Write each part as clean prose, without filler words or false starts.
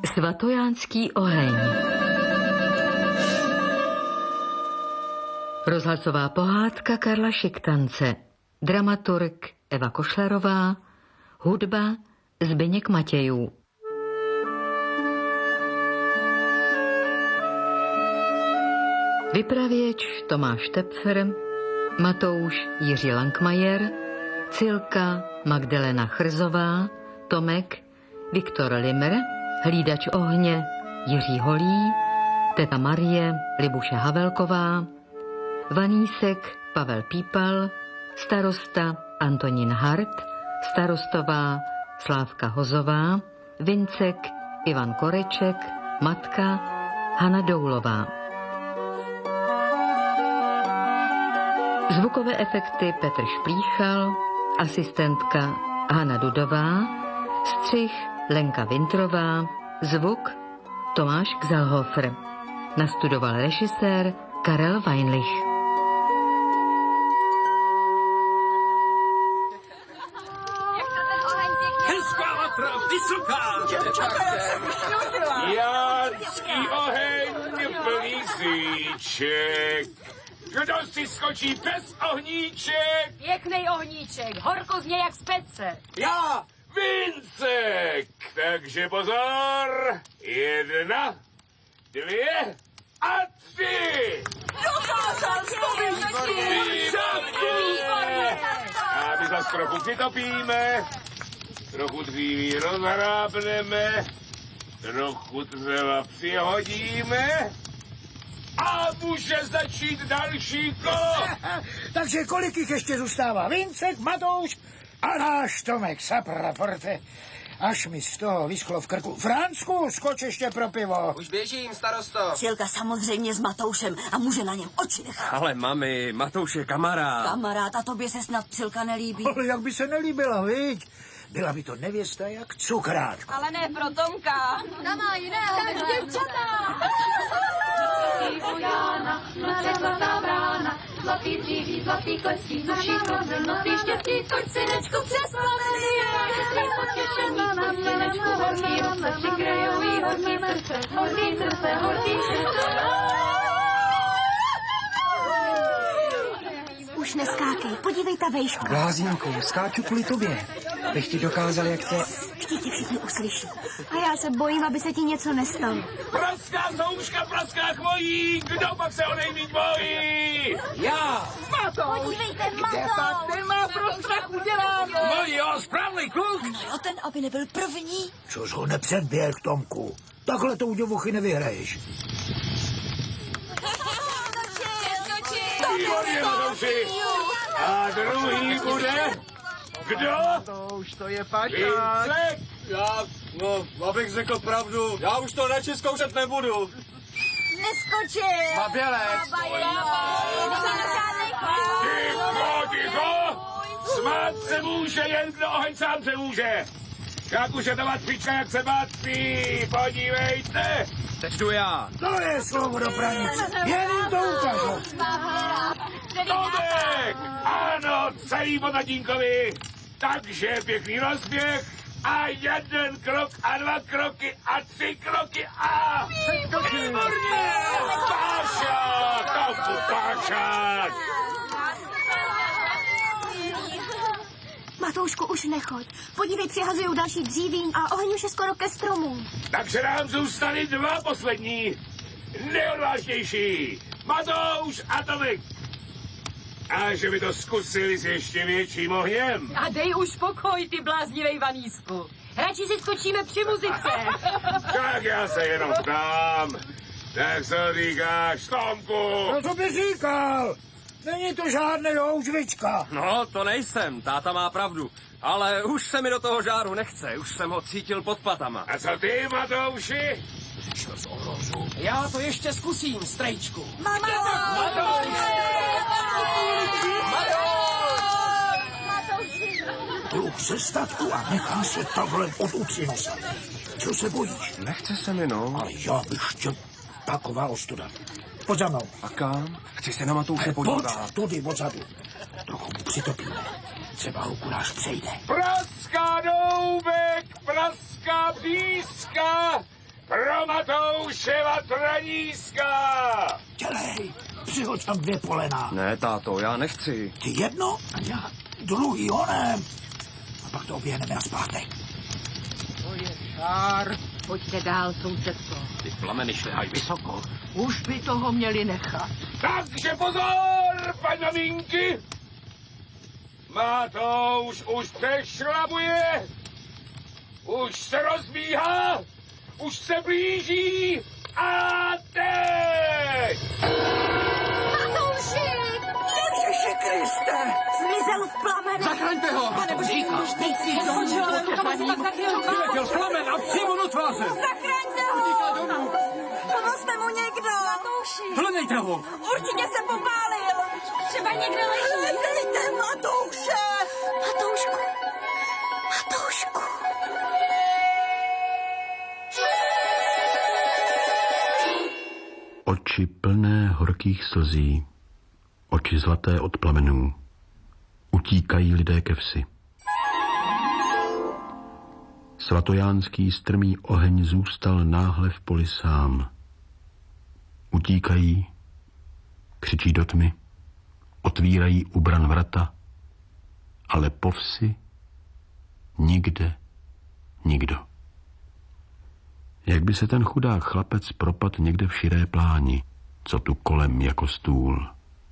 Svatojánský oheň. Rozhlasová pohádka Karla Šiktance. Dramaturg Eva Košlerová. Hudba Zbyněk Matějů. Vypravěč Tomáš Tepfer, Matouš Jiří Langmajer, Cilka Magdalena Chrzová, Tomek Viktor Limr, hlídač ohně Jiří Holý, teta Marie Libuše Havelková, Vanísek Pavel Pípal, starosta Antonín Hart, starostová Slávka Hozová, Vincek Ivan Koreček, matka Hana Doulová. Zvukové efekty Petr Šplíchal, asistentka Hana Dudová, střih Lenka Vintrová, zvuk Tomáš Gzalhofer. Nastudoval režisér Karel Weinlich. Hezká vatra, vysoká! Jánský oheň, plný svíček. Kdo si skočí bez ohníček? Pěknej ohníček, horko zně jak z pece. Já, Vincek. Takže pozor. 1, 2 a 3. Dokázal A my zas trochu přitopíme, trochu dříví rozhrábneme, trochu dřeva přihodíme a může začít další kolo. Takže kolik jich ještě zůstává? Vincek, Matouš a náš Tomek, sapraporte. Až mi z toho vyschlo v krku. Francku, skoč ještě pro pivo. Už běžím, starosto. Cilka samozřejmě s Matoušem a může na něm oči nechat. Ale mami, Matouš je kamarád. Kamarád, a tobě se snad Cilka nelíbí. Ale jak by se nelíbila, viď? Byla by to nevěsta jak cukrát. Ale ne pro Tomka. Ta má jiného děvčata. Noce zlatá brána, zlatý dříví, zlatý kleský, suší slzy, nosí štěstí, skoč synečku přes plavený, rádětný potěšený, skoč synečku, horký ruce, přikrajový, horký srdce, horký srdce, horký srdce. Už neskákej, podívej ta vejška. Blázínku, skáču kvůli tobě. Bych ti dokázal, jak to... Vždyť tě všichni uslyší. A já se bojím, aby se ti něco nestalo. Praská souška, praská chvojí, kdo pak se o nej mít bojí? Já! Podívejte, Ten má pro strach uděláno. No jo, správný kluk! No jo, ten, aby nebyl první. Což ho nepředběh, Tomku. Takhle to u děvuchy nevyhraješ. Výborně, Matouši! A druhý bude... Kdo? To už to je paťák. Vincek! Abych řekl pravdu, já už to radši zkoušet nebudu. Neskočil. Babělec. Ticho! Smát se může, jen kdo oheň sám se může. Jak už je to matfička, jak se matví, podívejte. Teď jdu já. To je slovo do pranice. Jen jim to ukážu. Tomek! Ano, celý po tatínkovi. Takže pěkný rozběh a 1 krok a 2 kroky a 3 kroky a... Výborně! Pášák! Tomku, pášák! Matoušku, už nechoď. Podívej, přihazujou další dříví a oheň už je skoro ke stromu. Takže nám zůstali 2 poslední. Nejodvážnější. Matouš a Tomek. A že by to zkusili s ještě větším ohněm. A dej už pokoj, ty bláznivej Vanísku. Radši si skočíme při muzice. Tak já se jenom ptám. Tak co říkáš, Tomku? No co by říkal? Není to žádný houžvička. No, to nejsem, táta má pravdu. Ale už se mi do toho žáru nechce, už jsem ho cítil pod patama. A co ty, Matouši? Já to ještě zkusím, strejčku. Kluk ze statku a nechá se takhle od uci nosat. Co se bojíš? Nechce se mi, no. Ale já bych chtěl taková ostuda. Pojď za mnou. A kam? Chci se na Matouše Pojď, podívat. tudy odzadu. Trochu mu přitopíme. Třeba ho kuráž přejde. Praská doubek, praská píska, pro Matouševa Traníska! Dělej, přihoď tam 2 polena. Ne, táto, já nechci. Ty jedno a já druhý onem. A pak to oběhneme a zpátek. To je šár. Pojďte dál, sousedko. Ty plameny šlehaj vysoko. Už by toho měli nechat. Takže pozor, paňaminky! Matouš už přešlapuje, už se rozbíhá, už se blíží a teď! Matouši! Ježiši Kriste! Zmizel v plamenech. Zachraňte ho! Pane bože, už nejsi skončil, ale rukama se pak zakryl Přiletěl plamen a přímo do tváře! Zachraňte ho! Pomozte mu někdo! Matouši! Hledejte ho! Určitě se popálil! Třeba někde leží! Hledejte Matouše! Matoušku! Matoušku! Oči plné horkých slzí, oči zlaté od plamenů, utíkají lidé ke vsi. Svatojánský strmý oheň zůstal náhle v poli sám. Utíkají, křičí do tmy, otvírají u bran vrata, ale po vsi nikde nikdo. Jak by se ten chudák chlapec propad někde v širé pláni, co tu kolem jako stůl.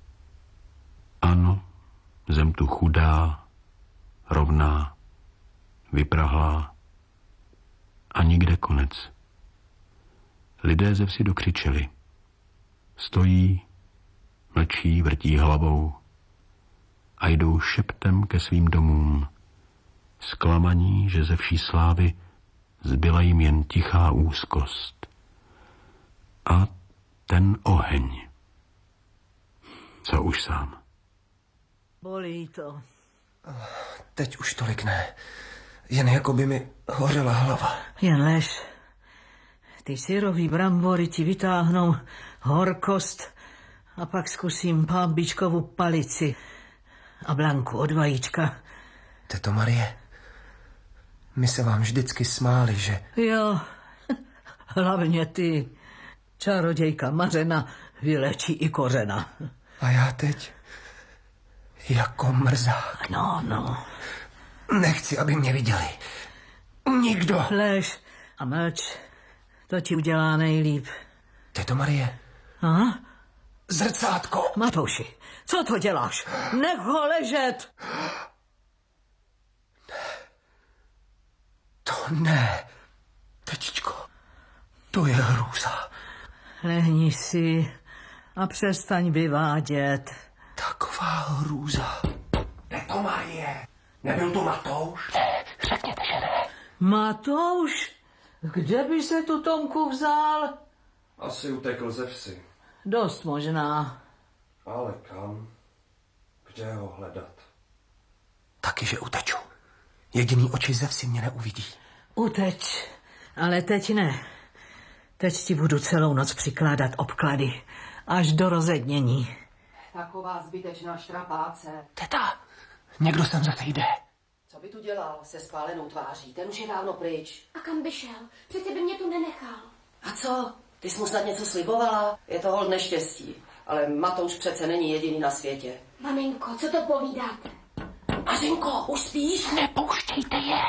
Ano, zem tu chudá, rovná, vyprahlá a nikde konec. Lidé ze vsi dokřičeli. Stojí, mlčí, vrtí hlavou a jdou šeptem ke svým domům, zklamaní, že ze vší slávy zbyla jim jen tichá úzkost. A ten oheň. Co už sám. Bolí to. Teď už tolik ne. Jen jako by mi hořela hlava. Jen lež. Ty syrový brambory ti vytáhnou horkost a pak zkusím pambičkovu palici a Blanku od vajíčka. Teto Marie, my se vám vždycky smáli, že... Jo, hlavně ty. Čarodějka Mařena vylečí i kořena. A já teď jako mrzák. No. Nechci, aby mě viděli. Nikdo. Lež a mlč. To ti udělá nejlíp. Teto Marie, Aha. zrcátko. Matouši, co to děláš? Nech ho ležet. To ne. Tetičko, to je hrůza. Lehni si a přestaň vyvádět. Taková hrůza. Teto Marie, nebyl to Matouš? Ne, řekněte, že ne. Matouš? Kde by se tu Tomku vzal? Asi utekl ze vsi. Dost možná. Ale kam? Kde ho hledat? Taky, že uteču. Jediný oči ze vsi mě neuvidí. Uteč, ale teď ne. Teď ti budu celou noc přikládat obklady, až do rozednění. Taková zbytečná štrapáce. Teta, někdo sem zase jde. Co by tu dělal se spálenou tváří? Ten už je dávno pryč. A kam by šel? Přece by mě tu nenechal. A co? Ty jsi mu snad něco slibovala? Je to hol neštěstí. Ale Matouš přece není jediný na světě. Maminko, co to povídáte? Mařenko, už spíš? Nepouštějte je.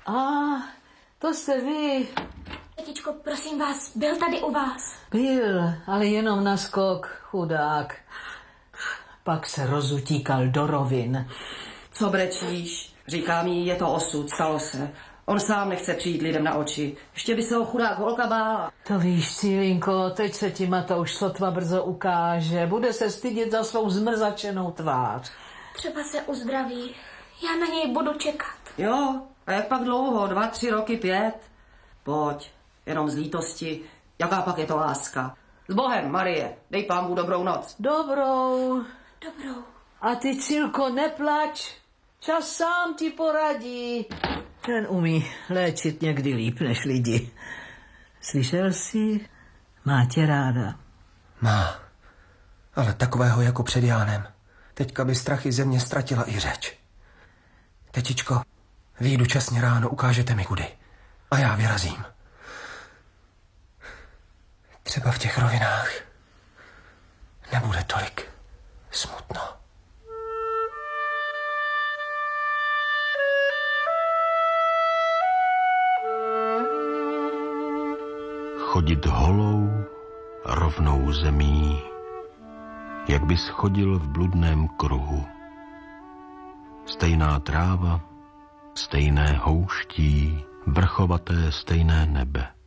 To jste vy. Tetičko, prosím vás, byl tady u vás. Byl, ale jenom na skok, chudák. Pak se rozutíkal do rovin. Co brečíš? Říkám jí, je to osud, stalo se. On sám nechce přijít lidem na oči. Ještě by se ho chudák holka bála. To víš, Cílinko, teď se ti Matouš sotva brzo ukáže. Bude se stydět za svou zmrzačenou tvář. Třeba se uzdraví. Já na něj budu čekat. Jo, a jak pak dlouho? 2, 3 roky, 5? Pojď, jenom z lítosti. Jaká pak je to láska? S Bohem, Marie, dej Pámu dobrou noc. Dobrou. Dobrou. A ty, Cilko, neplač. Čas sám ti poradí. Ten umí léčit někdy líp než lidi. Slyšel jsi? Má tě ráda. Má, ale takového jako před Jánem. Teďka by strachy ze mě ztratila i řeč. Tetičko, vyjdu časně ráno, ukážete mi kudy. A já vyrazím. Třeba v těch rovinách nebude tolik smutno. Chodit holou, rovnou zemí, jak bys chodil v bludném kruhu. Stejná tráva, stejné houští, vrchovaté stejné nebe.